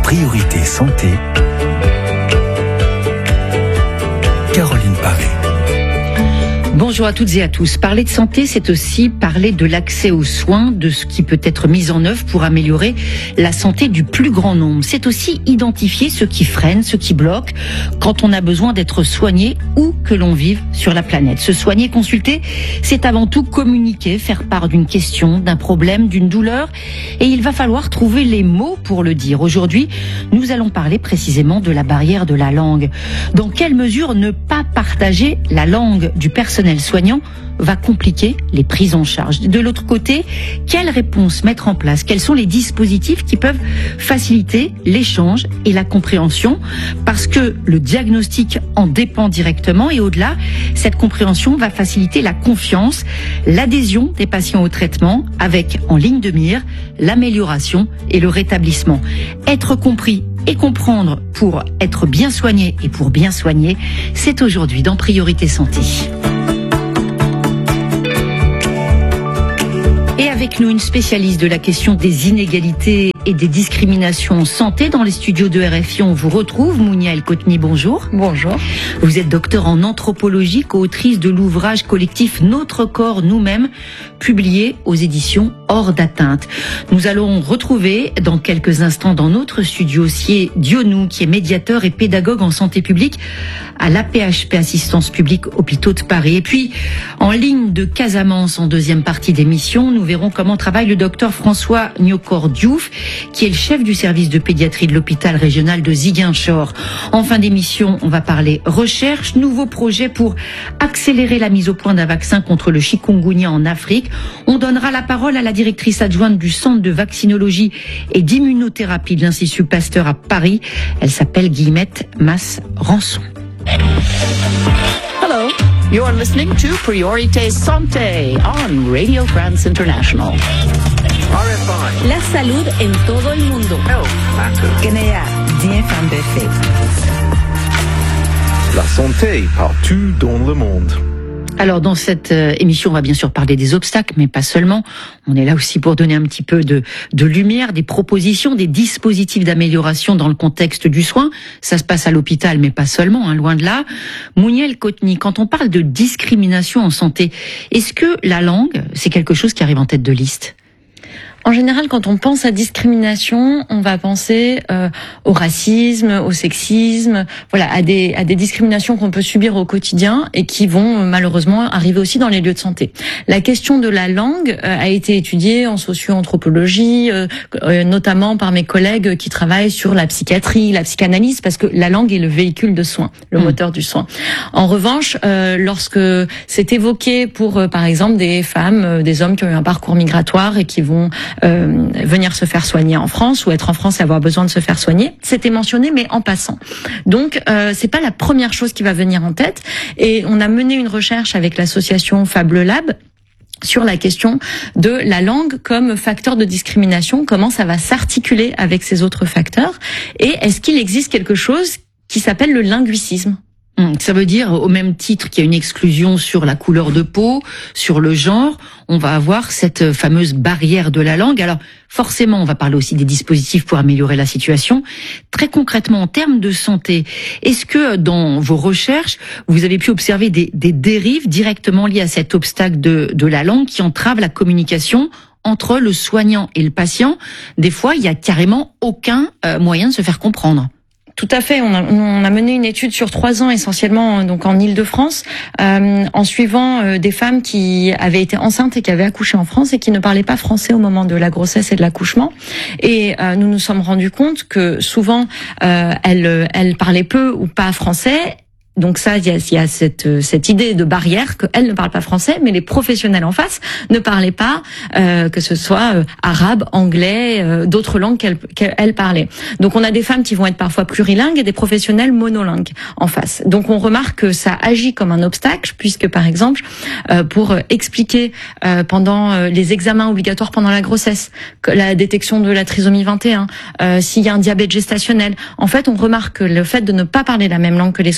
Priorité Santé, Caroline Paré. Bonjour à toutes et à tous. Parler de santé, c'est aussi parler de l'accès aux soins, de ce qui peut être mis en œuvre pour améliorer la santé du plus grand nombre. C'est aussi identifier ce qui freine, ce qui bloque, quand on a besoin d'être soigné où que l'on vive sur la planète. Se soigner, consulter, c'est avant tout communiquer, faire part d'une question, d'un problème, d'une douleur, et il va falloir trouver les mots pour le dire. Aujourd'hui, nous allons parler précisément de la barrière de la langue. Dans quelle mesure ne pas partager la langue du personnel soignant va compliquer les prises en charge. De l'autre côté, quelles réponses mettre en place? Quels sont les dispositifs qui peuvent faciliter l'échange et la compréhension? Parce que le diagnostic en dépend directement et au-delà, cette compréhension va faciliter la confiance, l'adhésion des patients au traitement avec en ligne de mire l'amélioration et le rétablissement. Être compris et comprendre pour être bien soigné et pour bien soigner, c'est aujourd'hui dans Priorité Santé. Et avec nous, une spécialiste de la question des inégalités et des discriminations en santé. Dans les studios de RFI, on vous retrouve. Mounia El-Kotni, bonjour. Bonjour. Vous êtes docteur en anthropologie, co-autrice de l'ouvrage collectif Notre corps, nous-mêmes, publié aux éditions Hors d'atteinte. Nous allons retrouver dans quelques instants dans notre studio aussi Dionou, qui est médiateur et pédagogue en santé publique à l'APHP, Assistance publique Hôpitaux de Paris. Et puis, en ligne de Casamance, en deuxième partie d'émission, nous verrons comment travaille le docteur François Nyokor Diouf, qui est le chef du service de pédiatrie de l'hôpital régional de Ziguinchor. En fin d'émission, on va parler recherche, nouveaux projets pour accélérer la mise au point d'un vaccin contre le chikungunya en Afrique. On donnera la parole à la directrice adjointe du centre de vaccinologie et d'immunothérapie de l'Institut Pasteur à Paris. Elle s'appelle Guillemette Mas-Rançon. Hello, you are listening to Priorité Santé on Radio France International. RFI. La salud en todo el mundo. Health matters. Guinea, 10 femmes de fait. La santé partout dans le monde. Alors dans cette émission, on va bien sûr parler des obstacles, mais pas seulement. On est là aussi pour donner un petit peu de lumière, des propositions, des dispositifs d'amélioration dans le contexte du soin. Ça se passe à l'hôpital, mais pas seulement, loin de là. Mounia El-Kotni, quand on parle de discrimination en santé, est-ce que la langue, c'est quelque chose qui arrive en tête de liste ? En général, quand on pense à discrimination, on va penser au racisme, au sexisme, voilà, à des discriminations qu'on peut subir au quotidien et qui vont malheureusement arriver aussi dans les lieux de santé. La question de la langue a été étudiée en socio-anthropologie, notamment par mes collègues qui travaillent sur la psychiatrie, la psychanalyse, parce que la langue est le véhicule de soin, le moteur du soin. En revanche, lorsque c'est évoqué pour, par exemple, des femmes, des hommes qui ont eu un parcours migratoire et qui vont venir se faire soigner en France ou être en France et avoir besoin de se faire soigner, c'était mentionné mais en passant. Donc c'est pas la première chose qui va venir en tête et on a mené une recherche avec l'association Fable Lab sur la question de la langue comme facteur de discrimination, comment ça va s'articuler avec ces autres facteurs et est-ce qu'il existe quelque chose qui s'appelle le linguicisme. Ça veut dire, au même titre qu'il y a une exclusion sur la couleur de peau, sur le genre, on va avoir cette fameuse barrière de la langue. Alors, forcément, on va parler aussi des dispositifs pour améliorer la situation. Très concrètement, en termes de santé, est-ce que dans vos recherches, vous avez pu observer des dérives directement liées à cet obstacle de la langue qui entrave la communication entre le soignant et le patient? Des fois, il y a carrément aucun moyen de se faire comprendre. Tout à fait. On a mené une étude sur 3 ans, essentiellement donc en Île-de-France, en suivant des femmes qui avaient été enceintes et qui avaient accouché en France et qui ne parlaient pas français au moment de la grossesse et de l'accouchement. Et nous nous sommes rendus compte que souvent elles parlaient peu ou pas français. Donc ça, il y a cette idée de barrière qu'elle ne parle pas français, mais les professionnels en face ne parlaient pas, que ce soit arabe, anglais, d'autres langues qu'elle parlait. Donc on a des femmes qui vont être parfois plurilingues et des professionnels monolingues en face. Donc on remarque que ça agit comme un obstacle, puisque par exemple, pour expliquer pendant les examens obligatoires pendant la grossesse, la détection de la trisomie 21, s'il y a un diabète gestationnel, en fait on remarque que le fait de ne pas parler la même langue que les soignants va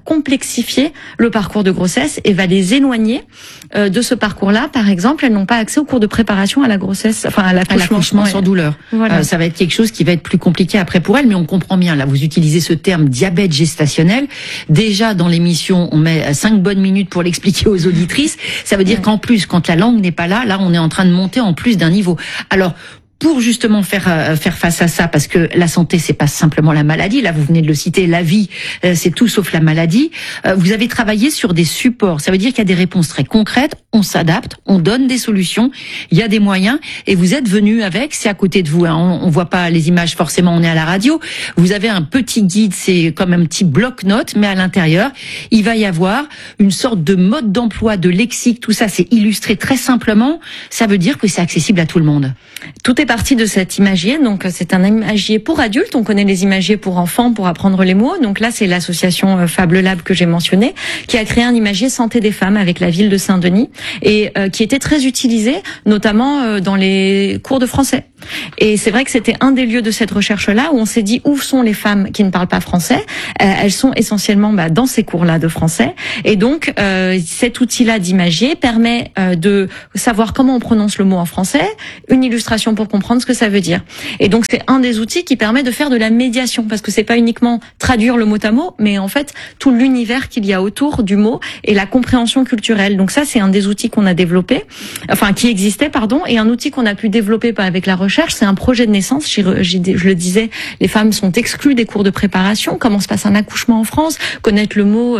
complexifier le parcours de grossesse et va les éloigner de ce parcours-là. Par exemple, elles n'ont pas accès aux cours de préparation à la grossesse, enfin à l'accouchement sans douleur. Voilà. Ça va être quelque chose qui va être plus compliqué après pour elle, mais on comprend bien. Là, vous utilisez ce terme diabète gestationnel. Déjà, dans l'émission, on met 5 bonnes minutes pour l'expliquer aux auditrices. Ça veut dire qu'en plus, quand la langue n'est pas là, on est en train de monter en plus d'un niveau. Alors, pour justement faire face à ça, parce que la santé, c'est pas simplement la maladie. Là, vous venez de le citer, la vie, c'est tout sauf la maladie. Vous avez travaillé sur des supports. Ça veut dire qu'il y a des réponses très concrètes. On s'adapte, on donne des solutions. Il y a des moyens. Et vous êtes venu avec, c'est à côté de vous. Hein, on voit pas les images forcément. On est à la radio. Vous avez un petit guide, c'est comme un petit bloc-notes, mais à l'intérieur, il va y avoir une sorte de mode d'emploi, de lexique. Tout ça, c'est illustré très simplement. Ça veut dire que c'est accessible à tout le monde. Tout est partie de cet imagier, donc c'est un imagier pour adultes. On connaît les imagiers pour enfants, pour apprendre les mots. Donc là, c'est l'association Fable Lab que j'ai mentionnée, qui a créé un imagier santé des femmes avec la ville de Saint-Denis et qui était très utilisé, notamment dans les cours de français. Et c'est vrai que c'était un des lieux de cette recherche-là où on s'est dit où sont les femmes qui ne parlent pas français. Elles sont essentiellement dans ces cours-là de français. Et donc cet outil-là d'imagier permet de savoir comment on prononce le mot en français, une illustration pour comprendre ce que ça veut dire. Et donc c'est un des outils qui permet de faire de la médiation, parce que c'est pas uniquement traduire le mot à mot, mais en fait tout l'univers qu'il y a autour du mot et la compréhension culturelle. Donc ça, c'est un des outils qu'on a développé, qui existait, et un outil qu'on a pu développer avec la recherche. C'est un projet de naissance. Je le disais, les femmes sont exclues des cours de préparation. Comment se passe un accouchement en France? Connaître le mot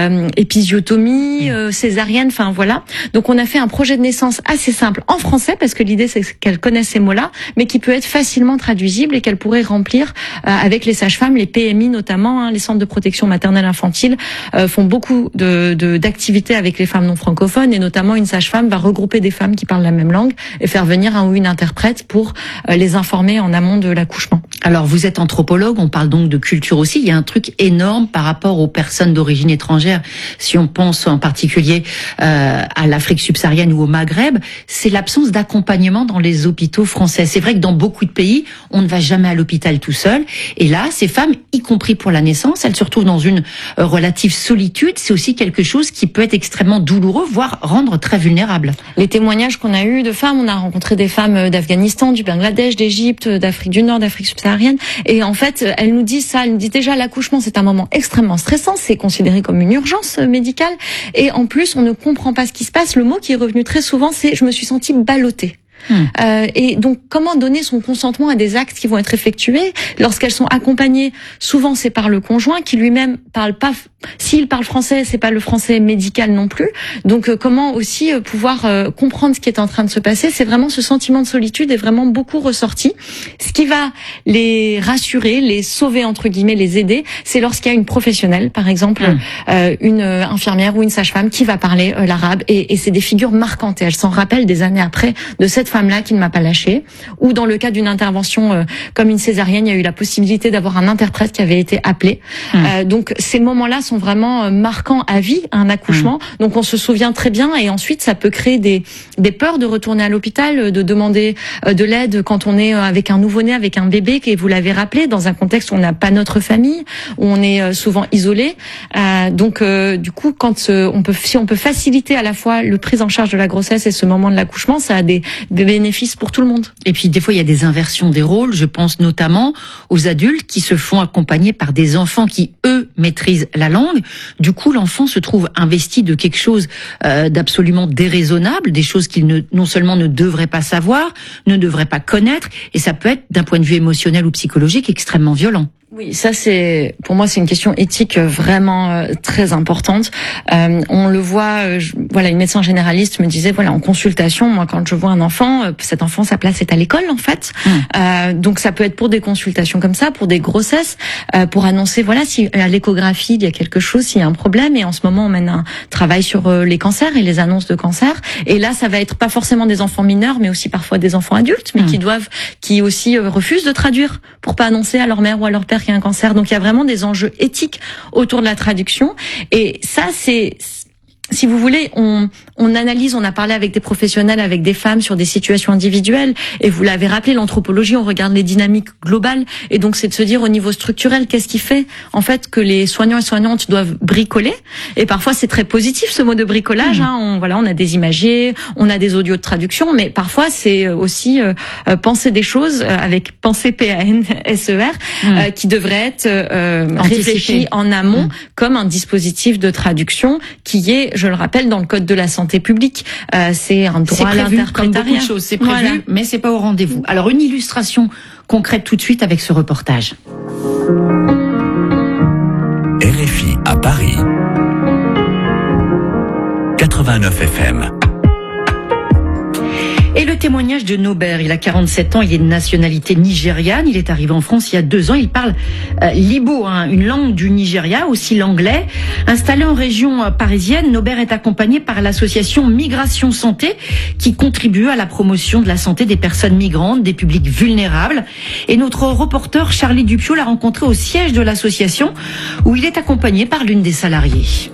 épisiotomie, césarienne, voilà. Donc on a fait un projet de naissance assez simple en français, parce que l'idée c'est qu'elles connaissent ces mots-là, mais qui peut être facilement traduisible et qu'elles pourraient remplir avec les sages-femmes, les PMI notamment, les centres de protection maternelle infantile font beaucoup d'activités avec les femmes non francophones, et notamment une sage-femme va regrouper des femmes qui parlent la même langue et faire venir un ou une interprète pour les informer en amont de l'accouchement. Alors vous êtes anthropologue, on parle donc de culture aussi. Il y a un truc énorme par rapport aux personnes d'origine étrangère. Si on pense en particulier à l'Afrique subsaharienne ou au Maghreb, c'est l'absence d'accompagnement dans les hôpitaux français. C'est vrai que dans beaucoup de pays, on ne va jamais à l'hôpital tout seul. Et là, ces femmes, y compris pour la naissance, elles se retrouvent dans une relative solitude. C'est aussi quelque chose qui peut être extrêmement douloureux, voire rendre très vulnérable. Les témoignages qu'on a eus de femmes, on a rencontré des femmes d'Afghanistan, du Bangladesh, d'Égypte, d'Afrique du Nord, d'Afrique subsaharienne. Et en fait, elles nous disent ça. Elles nous disent déjà, l'accouchement, c'est un moment extrêmement stressant. C'est considéré comme une urgence médicale. Et en plus, on ne comprend pas ce qui se passe. Le mot qui est revenu très souvent, c'est « je me suis sentie ballottée ». Et donc, comment donner son consentement à des actes qui vont être effectués lorsqu'elles sont accompagnées? Souvent, c'est par le conjoint qui lui-même parle pas. S'il parle français, c'est pas le français médical non plus. Donc, comment aussi pouvoir comprendre ce qui est en train de se passer? C'est vraiment ce sentiment de solitude est vraiment beaucoup ressorti. Ce qui va les rassurer, les sauver entre guillemets, les aider, c'est lorsqu'il y a une professionnelle, par exemple une infirmière ou une sage-femme qui va parler l'arabe, et c'est des figures marquantes. Et elles s'en rappellent des années après de cette femme-là qui ne m'a pas lâchée. Ou dans le cas d'une intervention comme une césarienne, il y a eu la possibilité d'avoir un interprète qui avait été appelé. Donc ces moments-là sont vraiment marquants à vie, un accouchement. Donc on se souvient très bien, et ensuite ça peut créer des peurs de retourner à l'hôpital, de demander de l'aide quand on est avec un nouveau-né, avec un bébé, et vous l'avez rappelé, dans un contexte où on n'a pas notre famille, où on est souvent isolé. Donc du coup, si on peut faciliter à la fois le prise en charge de la grossesse et ce moment de l'accouchement, ça a des bénéfices pour tout le monde. Et puis des fois, il y a des inversions des rôles. Je pense notamment aux adultes qui se font accompagner par des enfants qui, eux, maîtrisent la langue. Du coup, l'enfant se trouve investi de quelque chose d'absolument déraisonnable, des choses qu'il non seulement ne devrait pas savoir, ne devrait pas connaître, et ça peut être, d'un point de vue émotionnel ou psychologique, extrêmement violent. Oui, ça pour moi c'est une question éthique vraiment très importante. On le voit, une médecin généraliste me disait, en consultation, moi quand je vois un enfant, cet enfant, sa place est à l'école en fait. Donc ça peut être pour des consultations comme ça, pour des grossesses, pour annoncer si à l'échographie il y a quelque chose, s'il y a un problème. Et en ce moment on mène un travail sur les cancers et les annonces de cancer. Et là ça va être pas forcément des enfants mineurs, mais aussi parfois des enfants adultes, mais qui aussi refusent de traduire pour pas annoncer à leur mère ou à leur père qu'il y a un cancer. Donc il y a vraiment des enjeux éthiques autour de la traduction, et ça si vous voulez, on analyse, on a parlé avec des professionnels, avec des femmes sur des situations individuelles, et vous l'avez rappelé, l'anthropologie, on regarde les dynamiques globales, et donc c'est de se dire au niveau structurel, qu'est-ce qui fait en fait que les soignants et soignantes doivent bricoler, et parfois c'est très positif ce mot de bricolage, on a des imagiers, on a des audios de traduction, mais parfois c'est aussi penser des choses avec penser PANSER, qui devrait être réfléchi en amont comme un dispositif de traduction qui est, je le rappelle, dans le code de la santé publique. C'est un droit à l'interprétariat. Comme beaucoup de choses, c'est prévu, mais c'est pas au rendez-vous. Alors une illustration concrète tout de suite avec ce reportage. RFI à Paris, 89 FM. Et le témoignage de Nobert, il a 47 ans, il est de nationalité nigériane, il est arrivé en France il y a 2 ans, il parle l'Ibo, une langue du Nigeria, aussi l'anglais. Installé en région parisienne, Nobert est accompagné par l'association Migration Santé qui contribue à la promotion de la santé des personnes migrantes, des publics vulnérables. Et notre reporter Charlie Dupieux l'a rencontré au siège de l'association où il est accompagné par l'une des salariées.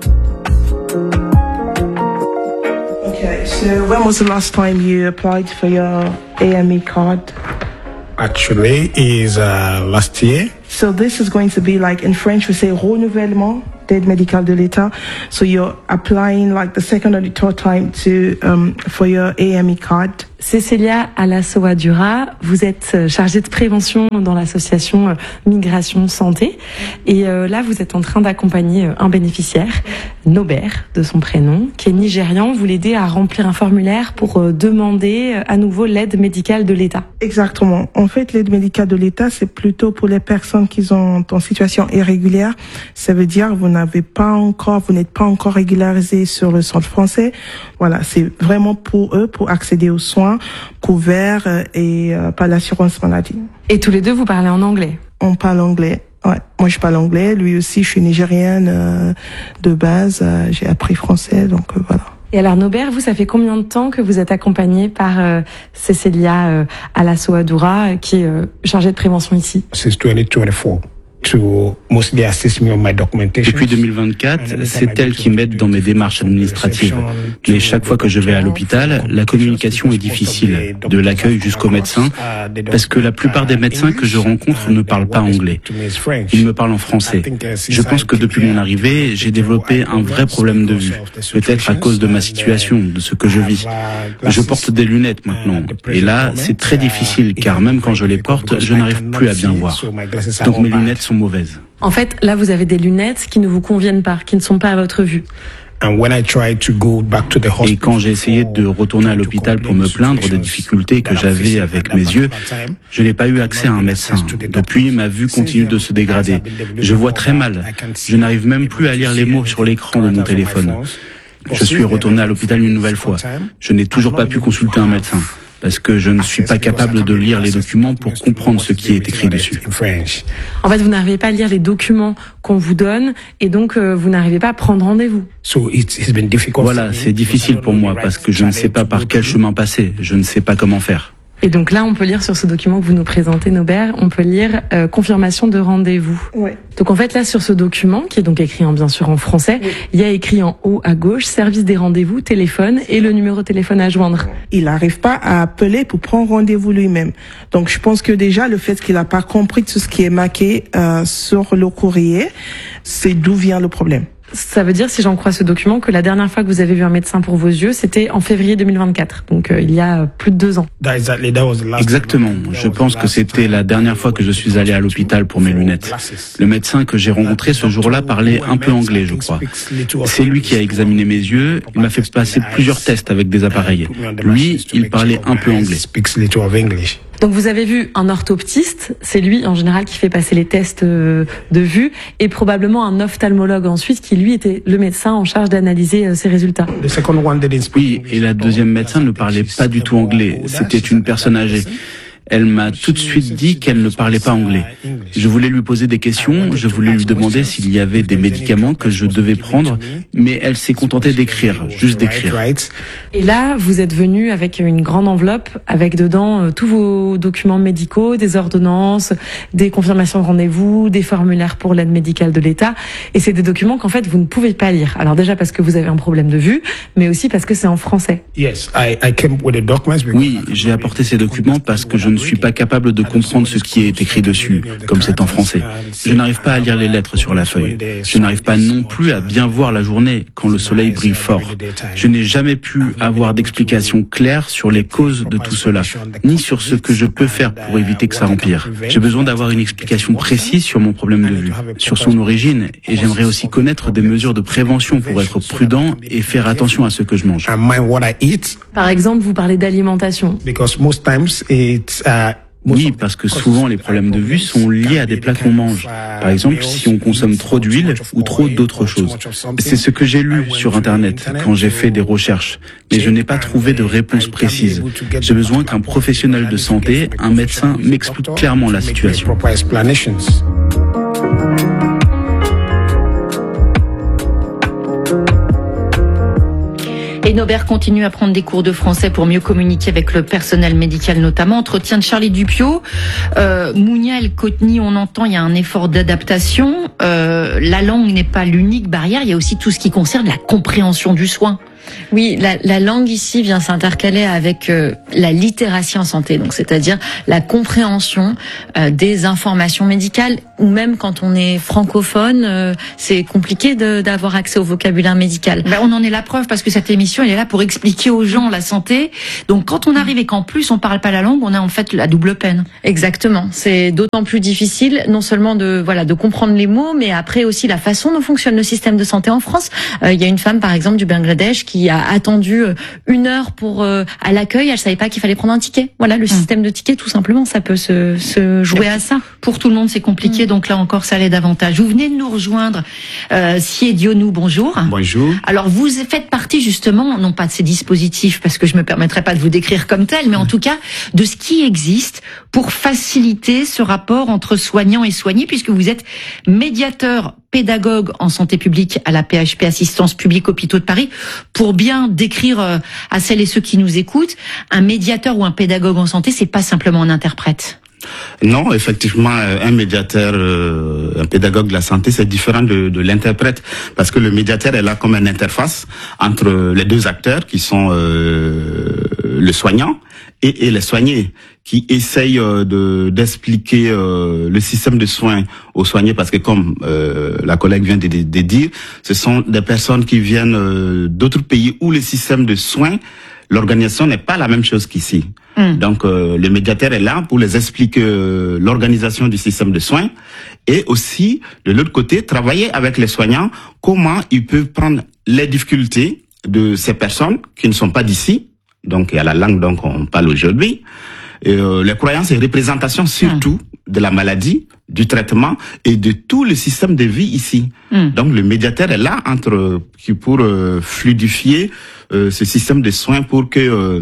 Okay, so when was the last time you applied for your AME card? Actually, is last year. So this is going to be like, in French we say renouvellement d'aide médicale de l'État. So you're applying like the second or the third time to for your AME card. Cécilia Alasoa-Dura, vous êtes chargée de prévention dans l'association Migration Santé et là vous êtes en train d'accompagner un bénéficiaire, Nobert de son prénom, qui est nigérian. Vous l'aidez à remplir un formulaire pour demander à nouveau l'aide médicale de l'État. Exactement. En fait, l'aide médicale de l'État, c'est plutôt pour les personnes qui sont en situation irrégulière. Ça veut dire vous n'êtes pas encore régularisé sur le sol français. Voilà, c'est vraiment pour eux, pour accéder aux soins couverts et par l'assurance maladie. Et tous les deux, vous parlez en anglais? On parle anglais. Ouais, moi je parle anglais. Lui aussi, je suis nigérienne de base. J'ai appris français, donc voilà. Et alors Nobert, vous, ça fait combien de temps que vous êtes accompagné par Cécilia Alasoa-Dura, qui est chargée de prévention ici? Since 2024. Depuis 2024, c'est elle qui m'aide dans mes démarches administratives. Mais chaque fois que je vais à l'hôpital, la communication est difficile, de l'accueil jusqu'au médecin, parce que la plupart des médecins que je rencontre ne parlent pas anglais. Ils me parlent en français. Je pense que depuis mon arrivée, j'ai développé un vrai problème de vue, peut-être à cause de ma situation, de ce que je vis. Je porte des lunettes maintenant, et là, c'est très difficile, car même quand je les porte, je n'arrive plus à bien voir. Donc mes lunettes sont mauvaises. En fait, là, vous avez des lunettes qui ne vous conviennent pas, qui ne sont pas à votre vue. Et quand j'ai essayé de retourner à l'hôpital pour me plaindre des difficultés que j'avais avec mes yeux, je n'ai pas eu accès à un médecin. Depuis, ma vue continue de se dégrader. Je vois très mal. Je n'arrive même plus à lire les mots sur l'écran de mon téléphone. Je suis retourné à l'hôpital une nouvelle fois. Je n'ai toujours pas pu consulter un médecin, parce que je ne suis pas capable de lire les documents pour comprendre ce qui est écrit dessus. En fait, vous n'arrivez pas à lire les documents qu'on vous donne, et donc vous n'arrivez pas à prendre rendez-vous. Voilà, c'est difficile pour moi, parce que je ne sais pas par quel chemin passer, je ne sais pas comment faire. Et donc là, on peut lire sur ce document que vous nous présentez, Nobert, on peut lire confirmation de rendez-vous. Ouais. Donc en fait, là, sur ce document, qui est donc écrit bien sûr en français, il y a écrit en haut à gauche, service des rendez-vous, téléphone et le numéro de téléphone à joindre. Il n'arrive pas à appeler pour prendre rendez-vous lui-même. Donc je pense que déjà, le fait qu'il n'a pas compris tout ce qui est marqué sur le courrier, c'est d'où vient le problème. Ça veut dire, si j'en crois ce document, que la dernière fois que vous avez vu un médecin pour vos yeux, c'était en février 2024, donc il y a plus de 2 ans. Exactement. Je pense que c'était la dernière fois que je suis allé à l'hôpital pour mes lunettes. Le médecin que j'ai rencontré ce jour-là parlait un peu anglais, je crois. C'est lui qui a examiné mes yeux. Il m'a fait passer plusieurs tests avec des appareils. Lui, il parlait un peu anglais. Donc vous avez vu un orthoptiste, c'est lui en général qui fait passer les tests de vue, et probablement un ophtalmologue ensuite qui lui était le médecin en charge d'analyser ces résultats. Oui, et la deuxième médecin ne parlait pas du tout anglais, c'était une personne âgée. Elle m'a tout de suite dit qu'elle ne parlait pas anglais. Je voulais lui poser des questions, je voulais lui demander s'il y avait des médicaments que je devais prendre, mais elle s'est contentée d'écrire, juste d'écrire. Et là, vous êtes venu avec une grande enveloppe, avec dedans tous vos documents médicaux, des ordonnances, des confirmations de rendez-vous, des formulaires pour l'aide médicale de l'État. Et c'est des documents qu'en fait, vous ne pouvez pas lire. Alors déjà parce que vous avez un problème de vue, mais aussi parce que c'est en français. Oui, j'ai apporté ces documents parce que je ne suis pas capable de comprendre ce qui est écrit dessus, comme c'est en français. Je n'arrive pas à lire les lettres sur la feuille. Je n'arrive pas non plus à bien voir la journée quand le soleil brille fort. Je n'ai jamais pu avoir d'explication claire sur les causes de tout cela, ni sur ce que je peux faire pour éviter que ça empire. J'ai besoin d'avoir une explication précise sur mon problème de vue, sur son origine, et j'aimerais aussi connaître des mesures de prévention pour être prudent et faire attention à ce que je mange. Par exemple, vous parlez d'alimentation. Oui, parce que souvent les problèmes de vue sont liés à des plats qu'on mange. Par exemple, si on consomme trop d'huile ou trop d'autres choses. C'est ce que j'ai lu sur Internet quand j'ai fait des recherches. Mais je n'ai pas trouvé de réponse précise. J'ai besoin qu'un professionnel de santé, un médecin, m'explique clairement la situation. Et Nobert continue à prendre des cours de français pour mieux communiquer avec le personnel médical notamment. Entretien de Charlie Dupiot. Mounia El Kotni, on entend, il y a un effort d'adaptation. La langue n'est pas l'unique barrière, il y a aussi tout ce qui concerne la compréhension du soin. Oui, la langue ici vient s'intercaler avec la littératie en santé, donc c'est-à-dire la compréhension des informations médicales, ou même quand on est francophone, c'est compliqué d'avoir accès au vocabulaire médical. On en est la preuve parce que cette émission elle est là pour expliquer aux gens la santé. Donc quand on arrive et qu'en plus on parle pas la langue, on a en fait la double peine. Exactement, c'est d'autant plus difficile, non seulement de comprendre les mots, mais après aussi la façon dont fonctionne le système de santé en France. Il y a une femme par exemple du Bangladesh qui a attendu 1 heure pour à l'accueil, elle savait pas qu'il fallait prendre un ticket. Voilà, le système de ticket, tout simplement, ça peut se jouer à ça. Pour tout le monde, c'est compliqué, donc là encore, ça l'est davantage. Vous venez de nous rejoindre, Sié Dionou, bonjour. Bonjour. Alors, vous faites partie justement, non pas de ces dispositifs, parce que je me permettrai pas de vous décrire comme tel, mais en tout cas, de ce qui existe pour faciliter ce rapport entre soignants et soignés, puisque vous êtes médiateur pédagogue en santé publique à la PHP Assistance Publique Hôpitaux de Paris. Pour bien décrire à celles et ceux qui nous écoutent, un médiateur ou un pédagogue en santé, c'est pas simplement un interprète. Non, effectivement, un médiateur, un pédagogue de la santé, c'est différent de l'interprète, parce que le médiateur est là comme une interface entre les deux acteurs qui sont le soignant et les soignés, qui essayent d'expliquer le système de soins aux soignés, parce que comme la collègue vient de dire, ce sont des personnes qui viennent d'autres pays où le système de soins, l'organisation n'est pas la même chose qu'ici. Donc le médiateur est là pour les expliquer l'organisation du système de soins, et aussi de l'autre côté travailler avec les soignants, comment ils peuvent prendre les difficultés de ces personnes qui ne sont pas d'ici. Donc il y a la langue dont on parle aujourd'hui, et les croyances et représentations surtout de la maladie, du traitement et de tout le système de vie ici. Donc le médiateur est là pour fluidifier ce système de soins pour que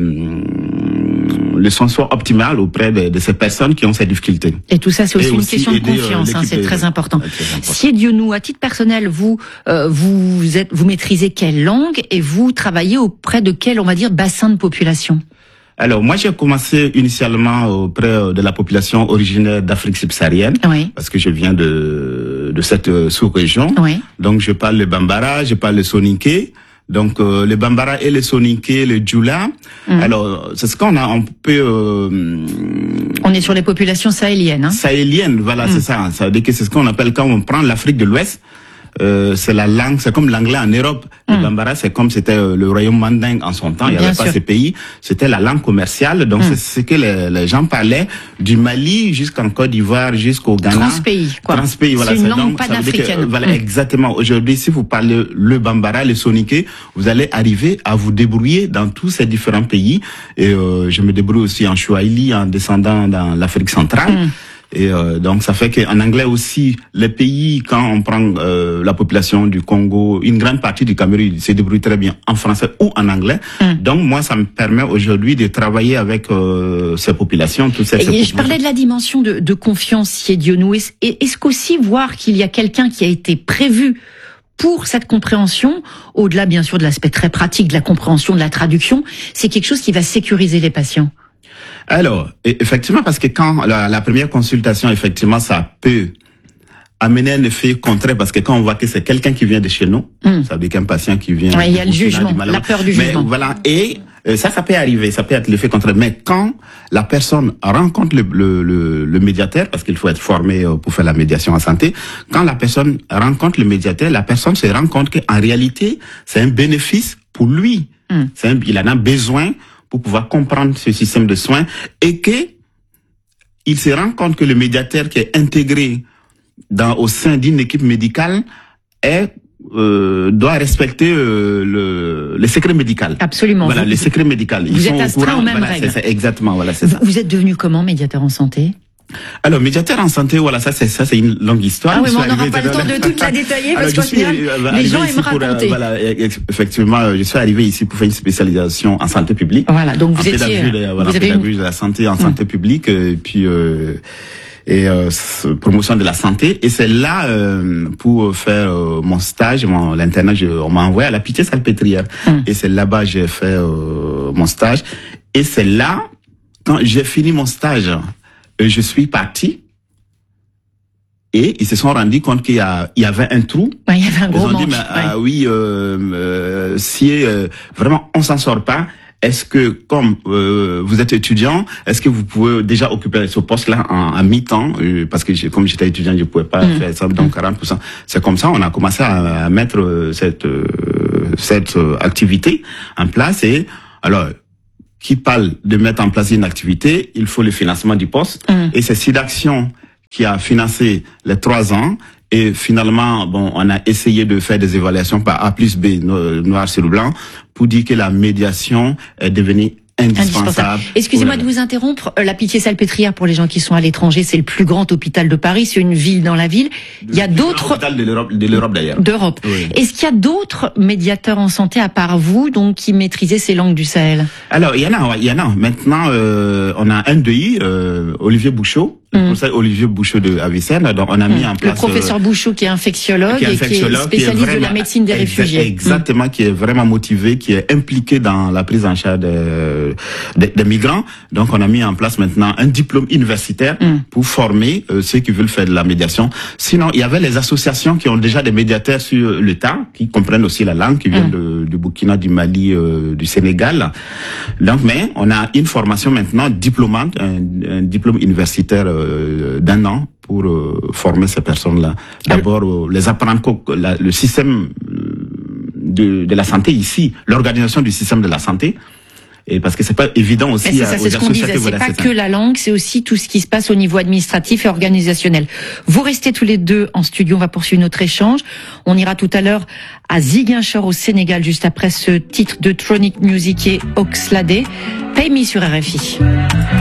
le soin soit optimal auprès de ces personnes qui ont ces difficultés. Et tout ça, c'est aussi une question de confiance, c'est très important. Sié Dionou, à titre personnel, vous maîtrisez quelle langue et vous travaillez auprès de quel, on va dire, bassin de population? Alors, moi, j'ai commencé initialement auprès de la population originaire d'Afrique subsaharienne, parce que je viens de cette sous-région. Donc, je parle le Bambara, je parle le Soninké. Donc, le Bambara et le Soninké, le Djoula. Alors, c'est ce qu'on a, on peut... on est sur les populations sahéliennes. Sahéliennes, voilà, c'est ça. Ça veut dire que c'est ce qu'on appelle, quand on prend l'Afrique de l'Ouest, c'est la langue, c'est comme l'anglais en Europe. Le Bambara, c'est comme c'était le royaume mandingue en son temps. Il n'y avait pas ces pays. C'était la langue commerciale. Donc, c'est ce que les gens parlaient du Mali jusqu'en Côte d'Ivoire, jusqu'au Ghana. Transpays, quoi. Transpays, voilà. C'est une langue panafricaine. Voilà, exactement. Aujourd'hui, si vous parlez le Bambara, le Soninké, vous allez arriver à vous débrouiller dans tous ces différents pays. Et je me débrouille aussi en Swahili, en descendant dans l'Afrique centrale. Et donc ça fait qu'en anglais aussi, les pays, quand on prend la population du Congo, une grande partie du Cameroun se débrouille très bien en français ou en anglais. Donc moi, ça me permet aujourd'hui de travailler avec ces populations, toutes ces populations. Je parlais de la dimension de confiance, Siedionou. Est-ce qu'aussi voir qu'il y a quelqu'un qui a été prévu pour cette compréhension, au-delà bien sûr de l'aspect très pratique de la compréhension, de la traduction, c'est quelque chose qui va sécuriser les patients? Alors, effectivement, parce que quand la première consultation, effectivement, ça peut amener un effet contraire, parce que quand on voit que c'est quelqu'un qui vient de chez nous, ça veut dire qu'un patient qui vient... Ouais, il y a le jugement, la peur du jugement. Voilà, et ça peut arriver, ça peut être l'effet contraire. Mais quand la personne rencontre le médiateur, parce qu'il faut être formé pour faire la médiation en santé, quand la personne rencontre le médiateur, la personne se rend compte qu'en réalité, c'est un bénéfice pour lui. Il en a besoin pour pouvoir comprendre ce système de soins, et que il se rend compte que le médiateur qui est intégré au sein d'une équipe médicale doit respecter le secret médical. Absolument. Voilà, le secret médical. Vous êtes astreint aux mêmes règles. Exactement, voilà, c'est ça. Vous êtes devenu comment médiateur en santé? Alors, médiateur en santé, voilà, ça c'est une longue histoire. Ah oui, mais on n'aura pas le temps de toute la détailler, parce qu'au final, les gens aiment raconter. Voilà, effectivement, je suis arrivé ici pour faire une spécialisation en santé publique. Voilà, donc vous étiez... pédagogie de la santé en santé publique, et puis... promotion de la santé, et c'est là pour faire mon stage, l'internat, on m'a envoyé à la Pitié-Salpêtrière, et c'est là-bas j'ai fait mon stage, et c'est là, quand j'ai fini mon stage, je suis parti, et ils se sont rendus compte qu'il y avait un trou. Ouais, il y avait un gros manque. Dit, si vraiment on s'en sort pas, est-ce que, comme vous êtes étudiant, est-ce que vous pouvez déjà occuper ce poste-là en mi-temps, parce que comme j'étais étudiant, je pouvais pas faire ça, donc 40%. C'est comme ça, on a commencé à mettre cette activité en place. Et alors, qui parle de mettre en place une activité, il faut le financement du poste. Et c'est SIDAction qui a financé les 3 ans. Et finalement, on a essayé de faire des évaluations par A plus B, noir sur blanc, pour dire que la médiation est devenue indispensable. Excusez-moi de vous interrompre. La Pitié-Salpêtrière, pour les gens qui sont à l'étranger, c'est le plus grand hôpital de Paris. C'est une ville dans la ville. Il y a d'autres hôpital de l'Europe d'ailleurs. D'Europe. Oui. Est-ce qu'il y a d'autres médiateurs en santé à part vous, donc qui maîtrisaient ces langues du Sahel? Alors il y en a. Maintenant, on a un DI, Olivier Bouchot. Le professeur Olivier Bouchot de Avicenne. Donc on a mis en place le professeur Bouchot qui est infectiologue et qui est spécialiste de la médecine des réfugiés. Exactement, qui est vraiment motivé, qui est impliqué dans la prise en charge des migrants. Donc on a mis en place maintenant un diplôme universitaire pour former ceux qui veulent faire de la médiation. Sinon, il y avait les associations qui ont déjà des médiateurs sur le tas, qui comprennent aussi la langue, qui viennent du Burkina, du Mali, du Sénégal. Donc, mais on a une formation maintenant diplômante, un diplôme universitaire d'1 an pour former ces personnes-là. D'abord, les apprendre le système de la santé ici, l'organisation du système de la santé. Et parce que c'est pas évident aussi. C'est ça, c'est ce qu'on disait. C'est pas que la langue, c'est aussi tout ce qui se passe au niveau administratif et organisationnel. Vous restez tous les deux en studio. On va poursuivre notre échange. On ira tout à l'heure à Ziguinchor au Sénégal, juste après ce titre de Tronic Music et Oxlade. Pay Me sur RFI.